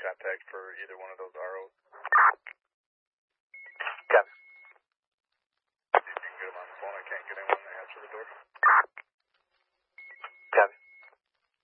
contact for either one of those ROs. Copy. See if you can get them on the phone. I can't get anyone to answer the door.